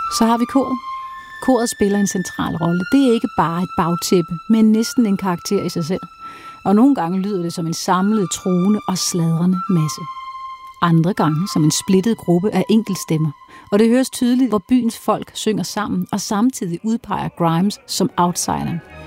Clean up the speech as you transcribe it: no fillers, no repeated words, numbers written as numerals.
Så har vi koret. Koret spiller en central rolle. Det er ikke bare et bagtæppe, men næsten en karakter i sig selv. Og nogle gange lyder det som en samlet, truende og sladrende masse. Andre gange som en splittet gruppe af enkeltstemmer. Og det høres tydeligt, hvor byens folk synger sammen og samtidig udpeger Grimes som outsideren.